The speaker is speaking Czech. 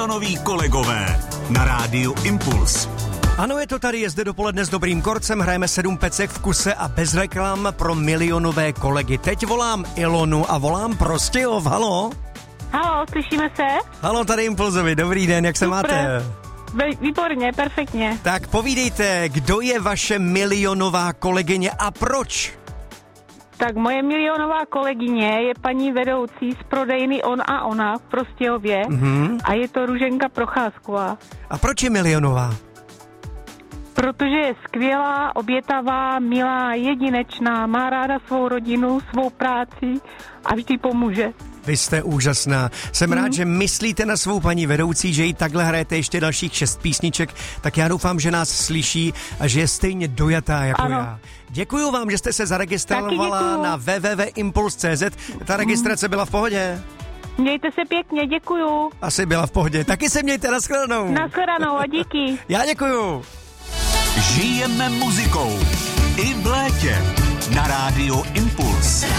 Milionoví kolegové na rádiu Impuls. Ano, je to tady, je zde dopoledne s dobrým korcem, hrajeme 7 pecek v kuse a bez reklam pro milionové kolegy. Teď volám Ilonu a volám Prostějov, halo? Halo, slyšíme se? Halo, tady Impulzovi, dobrý den, jak se máte? Výborně, perfektně. Tak povídejte, kdo je vaše milionová kolegyně a proč? Tak moje milionová kolegyně je paní vedoucí z prodejny On a Ona v Prostějově a je to Růženka Procházková. A proč je milionová? Protože je skvělá, obětavá, milá, jedinečná, má ráda svou rodinu, svou práci a vždy pomůže. Vy jste úžasná. Jsem rád, že myslíte na svou paní vedoucí, že jí takhle hrajete ještě dalších 6 písniček, tak já doufám, že nás slyší a že je stejně dojatá jako já. Děkuju vám, že jste se zaregistrovala na www.impuls.cz. Ta registrace byla v pohodě? Mějte se pěkně, děkuju. Asi byla v pohodě. Taky se mějte, nashledanou. Nashledanou a díky. Já děkuju. Žijeme muzikou i v létě na rádiu Impuls.